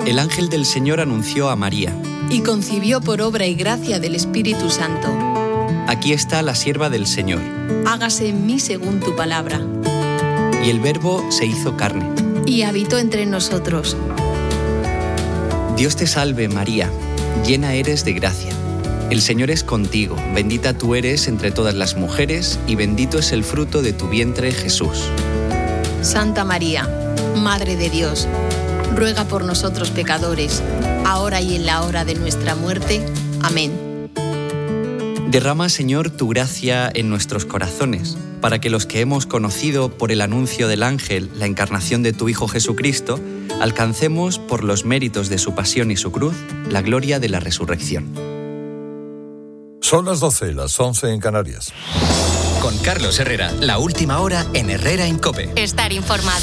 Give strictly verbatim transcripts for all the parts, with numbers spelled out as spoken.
El ángel del Señor anunció a María. Y concibió por obra y gracia del Espíritu Santo. Aquí está la sierva del Señor. Hágase en mí según tu palabra. Y el Verbo se hizo carne. Y habitó entre nosotros. Dios te salve, María, llena eres de gracia. El Señor es contigo, bendita tú eres entre todas las mujeres, y bendito es el fruto de tu vientre, Jesús. Santa María, Madre de Dios, ruega por nosotros pecadores, ahora y en la hora de nuestra muerte. Amén. Derrama, Señor, tu gracia en nuestros corazones, para que los que hemos conocido por el anuncio del ángel la encarnación de tu Hijo Jesucristo, alcancemos, por los méritos de su pasión y su cruz, la gloria de la resurrección. Son las doce, las once en Canarias. Con Carlos Herrera, la última hora en Herrera en COPE. Estar informado.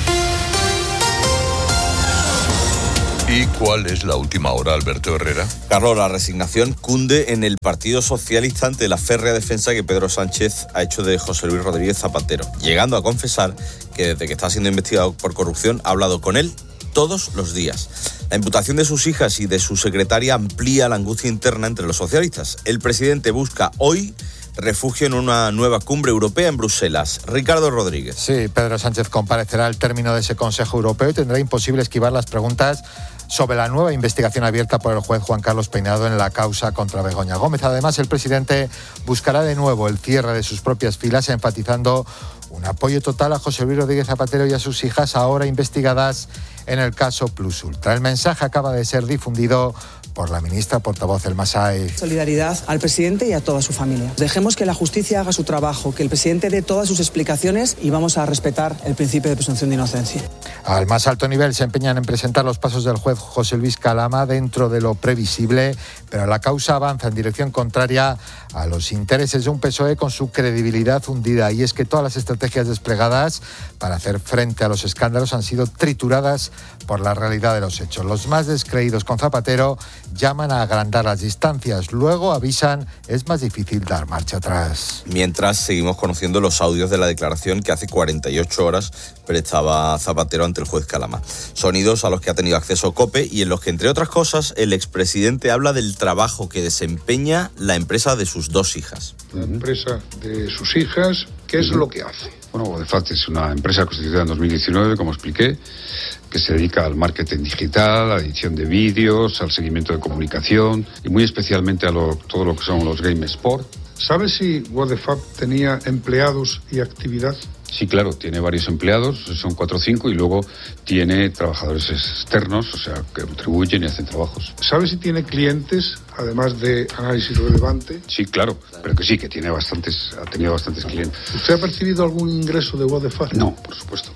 ¿Y cuál es la última hora, Alberto Herrera? Carlos, la resignación cunde en el Partido Socialista ante la férrea defensa que Pedro Sánchez ha hecho de José Luis Rodríguez Zapatero, llegando a confesar que desde que está siendo investigado por corrupción ha hablado con él todos los días. La imputación de sus hijas y de su secretaria amplía la angustia interna entre los socialistas. El presidente busca hoy refugio en una nueva cumbre europea en Bruselas. Ricardo Rodríguez. Sí, Pedro Sánchez comparecerá al término de ese Consejo Europeo y tendrá imposible esquivar las preguntas sobre la nueva investigación abierta por el juez Juan Carlos Peinado en la causa contra Begoña Gómez. Además, el presidente buscará de nuevo el cierre de sus propias filas, enfatizando un apoyo total a José Luis Rodríguez Zapatero y a sus hijas, ahora investigadas en el caso Plus Ultra. El mensaje acaba de ser difundido por la ministra portavoz Elma Sáez. Solidaridad al presidente y a toda su familia. Dejemos que la justicia haga su trabajo, que el presidente dé todas sus explicaciones y vamos a respetar el principio de presunción de inocencia. Al más alto nivel se empeñan en presentar los pasos del juez José Luis Calama dentro de lo previsible, pero la causa avanza en dirección contraria a los intereses de un P S O E con su credibilidad hundida. Y es que todas las estrategias desplegadas para hacer frente a los escándalos han sido trituradas por la realidad de los hechos. Los más descreídos con Zapatero llaman a agrandar las distancias, luego avisan es más difícil dar marcha atrás. Mientras seguimos conociendo los audios de la declaración que hace cuarenta y ocho horas prestaba Zapatero ante el juez Calama. Sonidos a los que ha tenido acceso COPE y en los que, entre otras cosas, el expresidente habla del trabajo que desempeña la empresa de sus dos hijas. La empresa de sus hijas, ¿qué es lo que hace? Bueno, Vodefat es una empresa constituida en dos mil diecinueve, como expliqué, que se dedica al marketing digital, a la edición de vídeos, al seguimiento de comunicación y muy especialmente a lo, todo lo que son los game sport. ¿Sabe si Vodefat tenía empleados y actividad? Sí, claro, tiene varios empleados, son cuatro o cinco, y luego tiene trabajadores externos, o sea, que contribuyen y hacen trabajos. ¿Sabe si tiene clientes, además de análisis relevante? Sí, claro, pero que sí, que tiene bastantes, ha tenido bastantes clientes. ¿Usted ha percibido algún ingreso de Vodefat? No, por supuesto.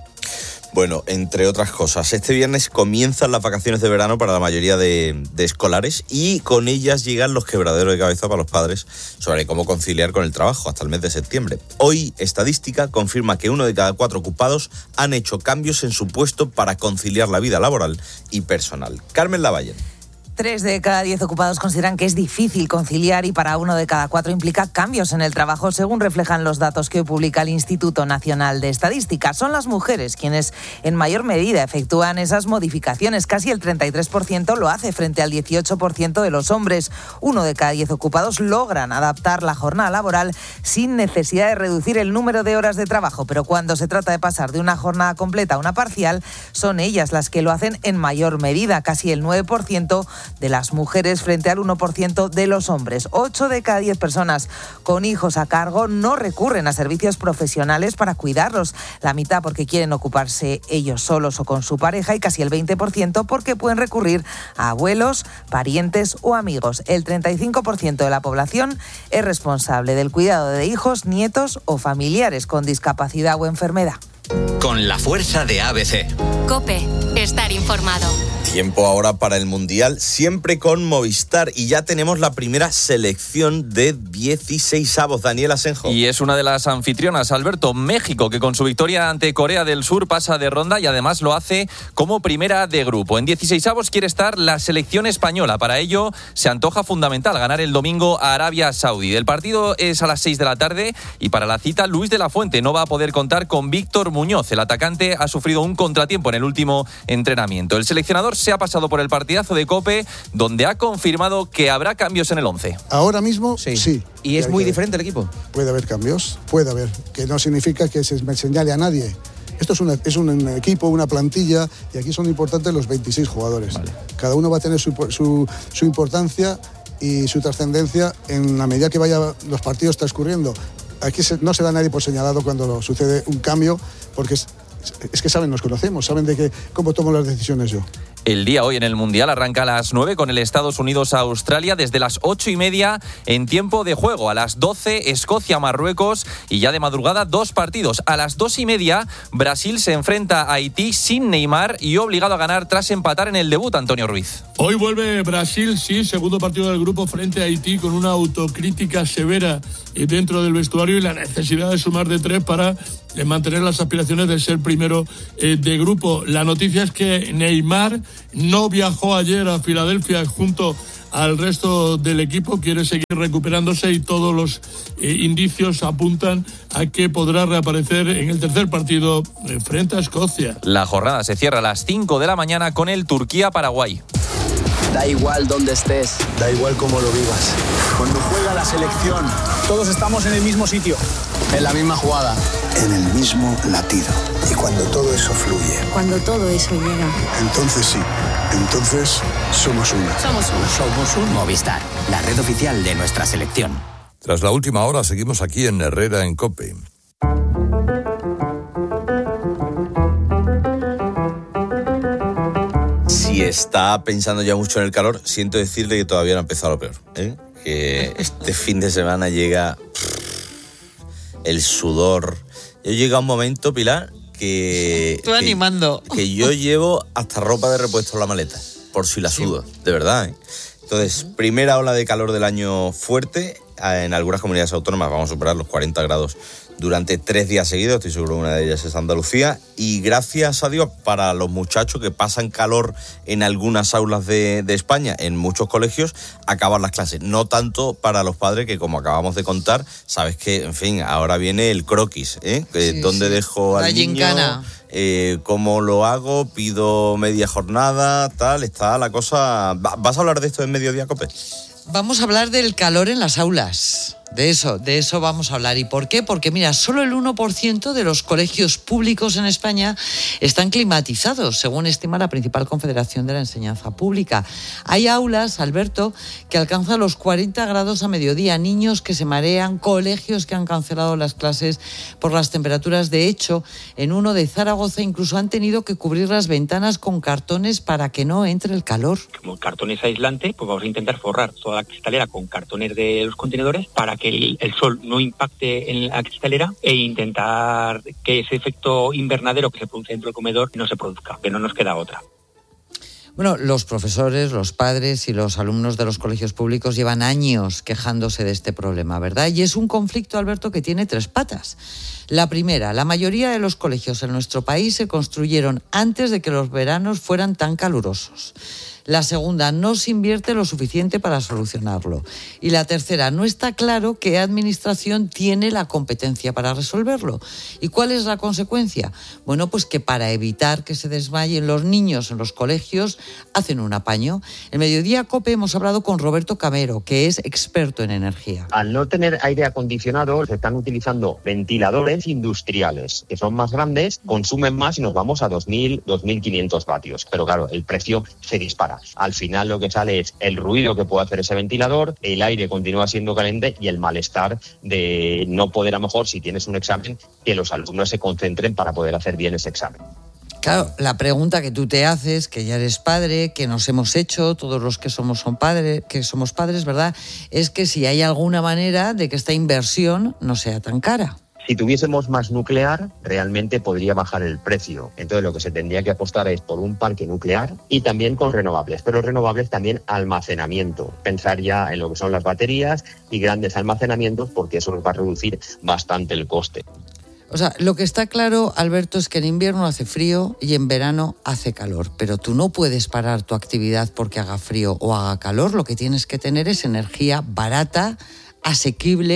Bueno, entre otras cosas, este viernes comienzan las vacaciones de verano para la mayoría de, de escolares y con ellas llegan los quebraderos de cabeza para los padres sobre cómo conciliar con el trabajo hasta el mes de septiembre. Hoy, Estadística confirma que uno de cada cuatro ocupados han hecho cambios en su puesto para conciliar la vida laboral y personal. Carmen Lavalle. Tres de cada diez ocupados consideran que es difícil conciliar y para uno de cada cuatro implica cambios en el trabajo, según reflejan los datos que hoy publica el Instituto Nacional de Estadística. Son las mujeres quienes en mayor medida efectúan esas modificaciones. Casi el treinta y tres por ciento lo hace frente al dieciocho por ciento de los hombres. Uno de cada diez ocupados logran adaptar la jornada laboral sin necesidad de reducir el número de horas de trabajo. Pero cuando se trata de pasar de una jornada completa a una parcial, son ellas las que lo hacen en mayor medida. Casi el nueve por ciento de las mujeres frente al uno por ciento de los hombres. Ocho de cada diez personas con hijos a cargo no recurren a servicios profesionales para cuidarlos. La mitad porque quieren ocuparse ellos solos o con su pareja y casi el veinte por ciento porque pueden recurrir a abuelos, parientes o amigos. El treinta y cinco por ciento de la población es responsable del cuidado de hijos, nietos o familiares con discapacidad o enfermedad. Con la fuerza de A B C. COPE, estar informado. Tiempo ahora para el Mundial, siempre con Movistar. Y ya tenemos la primera selección de dieciseisavos. Daniel Asenjo. Y es una de las anfitrionas, Alberto, México, que con su victoria ante Corea del Sur pasa de ronda y además lo hace como primera de grupo. En dieciseisavos quiere estar la selección española. Para ello se antoja fundamental ganar el domingo a Arabia Saudí. El partido es a las seis de la tarde y para la cita Luis de la Fuente no va a poder contar con Víctor Muñoz. El atacante ha sufrido un contratiempo en el último entrenamiento. El seleccionador entrenador se ha pasado por el partidazo de COPE, donde ha confirmado que habrá cambios en el once. Ahora mismo, sí. sí. ¿Y es muy diferente el equipo? Puede haber cambios, puede haber, que no significa que se me señale a nadie. Esto es, una, es un equipo, una plantilla, y aquí son importantes los veintiséis jugadores. Vale. Cada uno va a tener su, su, su importancia y su trascendencia en la medida que vayan los partidos transcurriendo. Aquí se, no se da nadie por señalado cuando sucede un cambio, porque es, es que saben, nos conocemos, saben de que, cómo tomo las decisiones yo. El día hoy en el Mundial arranca a las nueve con el Estados Unidos-Australia desde las ocho y media en tiempo de juego. A las doce Escocia-Marruecos y ya de madrugada dos partidos. A las dos y media Brasil se enfrenta a Haití sin Neymar y obligado a ganar tras empatar en el debut. Antonio Ruiz. Hoy vuelve Brasil, sí, segundo partido del grupo frente a Haití con una autocrítica severa dentro del vestuario y la necesidad de sumar de tres para mantener las aspiraciones de ser primero de grupo. La noticia es que Neymar no viajó ayer a Filadelfia junto al resto del equipo, quiere seguir recuperándose y todos los eh, indicios apuntan a que podrá reaparecer en el tercer partido eh, frente a Escocia. La jornada se cierra a las cinco de la mañana con el Turquía-Paraguay. Da igual dónde estés, da igual cómo lo vivas. Cuando juega la selección, todos estamos en el mismo sitio, en la misma jugada, en el mismo latido. Y cuando todo eso fluye, cuando todo eso llega, entonces sí, entonces somos uno. Somos uno. Somos un Movistar, la red oficial de nuestra selección. Tras la última hora seguimos aquí en Herrera en COPE. Si está pensando ya mucho en el calor, siento decirle que todavía no ha empezado lo peor, ¿eh? Que este fin de semana llega el sudor. Yo llega un momento, Pilar, que... Tú animando. Que, que yo llevo hasta ropa de repuesto en la maleta, por si la sudo, sí. De verdad, ¿eh? Entonces, primera ola de calor del año fuerte. En algunas comunidades autónomas vamos a superar los cuarenta grados durante tres días seguidos, estoy seguro que una de ellas es Andalucía, y gracias a Dios para los muchachos que pasan calor en algunas aulas de, de España, en muchos colegios, acaban las clases. No tanto para los padres que, como acabamos de contar, sabes que, en fin, ahora viene el croquis, ¿eh? Sí, ¿Dónde sí. dejo al La niño? gincana. Eh, ¿Cómo lo hago? ¿Pido media jornada? Tal, está la cosa... ¿Vas a hablar de esto en Mediodía, COPE? Vamos a hablar del calor en las aulas. De eso, de eso vamos a hablar. ¿Y por qué? Porque, mira, solo el uno por ciento de los colegios públicos en España están climatizados, según estima la principal confederación de la enseñanza pública. Hay aulas, Alberto, que alcanzan los cuarenta grados a mediodía, niños que se marean, colegios que han cancelado las clases por las temperaturas. De hecho, en uno de Zaragoza incluso han tenido que cubrir las ventanas con cartones para que no entre el calor. Como el cartón es aislante, pues vamos a intentar forrar toda la cristalera con cartones de los contenedores para que el, el sol no impacte en la cristalera e intentar que ese efecto invernadero que se produce dentro del comedor no se produzca, que no nos queda otra. Bueno, los profesores, los padres y los alumnos de los colegios públicos llevan años quejándose de este problema, ¿verdad? Y es un conflicto, Alberto, que tiene tres patas. La primera, la mayoría de los colegios en nuestro país se construyeron antes de que los veranos fueran tan calurosos. La segunda, no se invierte lo suficiente para solucionarlo. Y la tercera, no está claro qué administración tiene la competencia para resolverlo. ¿Y cuál es la consecuencia? Bueno, pues que para evitar que se desmayen los niños en los colegios, hacen un apaño. En Mediodía COPE hemos hablado con Roberto Camero, que es experto en energía. Al no tener aire acondicionado, se están utilizando ventiladores industriales, que son más grandes, consumen más y nos vamos a dos mil, dos mil quinientos vatios. Pero claro, el precio se dispara. Al final lo que sale es el ruido que puede hacer ese ventilador, el aire continúa siendo caliente y el malestar de no poder, a lo mejor, si tienes un examen, que los alumnos se concentren para poder hacer bien ese examen. Claro, la pregunta que tú te haces, que ya eres padre, que nos hemos hecho, todos los que somos, son padres, que somos padres, ¿verdad?, es que si hay alguna manera de que esta inversión no sea tan cara. Si tuviésemos más nuclear, realmente podría bajar el precio. Entonces lo que se tendría que apostar es por un parque nuclear y también con renovables, pero renovables también almacenamiento. Pensar ya en lo que son las baterías y grandes almacenamientos, porque eso nos va a reducir bastante el coste. O sea, lo que está claro, Alberto, es que en invierno hace frío y en verano hace calor, pero tú no puedes parar tu actividad porque haga frío o haga calor. Lo que tienes que tener es energía barata, asequible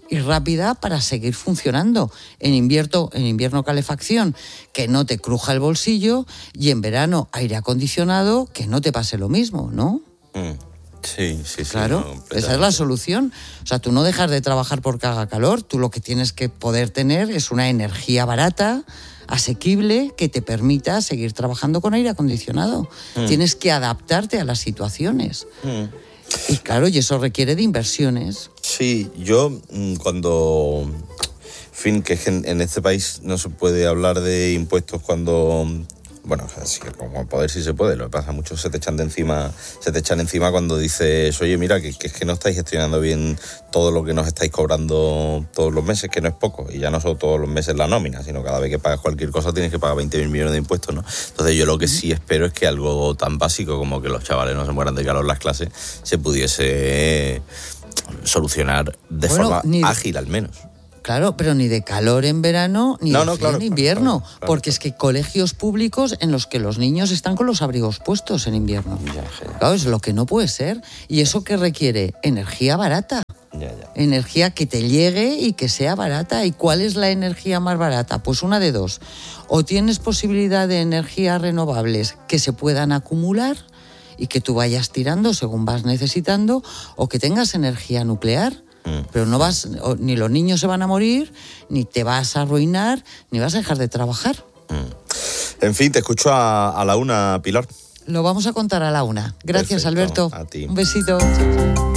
y rápida para seguir funcionando. En invierno, en invierno calefacción, que no te cruja el bolsillo, y en verano aire acondicionado, que no te pase lo mismo, ¿no? Mm. Sí, sí, sí. Claro, no, esa es la solución. O sea, tú no dejas de trabajar porque haga calor, tú lo que tienes que poder tener es una energía barata, asequible, que te permita seguir trabajando con aire acondicionado. Mm. Tienes que adaptarte a las situaciones. Mm. Y claro, y eso requiere de inversiones. Sí, yo cuando... En fin, que en este país no se puede hablar de impuestos cuando... Bueno, así que como poder sí se puede, lo que pasa, muchos se te echan de encima, se te echan encima cuando dices, oye, mira, que, que es que no estáis gestionando bien todo lo que nos estáis cobrando todos los meses, que no es poco, y ya no solo todos los meses la nómina, sino cada vez que pagas cualquier cosa tienes que pagar veinte mil millones de impuestos, ¿no? Entonces yo lo que sí espero es que algo tan básico como que los chavales no se mueran de calor en las clases se pudiese solucionar de bueno, forma ni... ágil al menos. Claro, pero ni de calor en verano, ni no, de no, frío claro, en invierno, claro, claro, porque claro. es que hay colegios públicos en los que los niños están con los abrigos puestos en invierno. Ya, ya. Claro, es lo que no puede ser. ¿Y eso qué requiere? Energía barata. Ya, ya. Energía que te llegue y que sea barata. ¿Y cuál es la energía más barata? Pues una de dos. O tienes posibilidad de energías renovables que se puedan acumular y que tú vayas tirando según vas necesitando, o que tengas energía nuclear. Pero no vas, ni los niños se van a morir, ni te vas a arruinar, ni vas a dejar de trabajar. En fin, te escucho a, a la una, Pilar. Lo vamos a contar a la una. Gracias, Perfecto. Alberto. A ti. Un besito.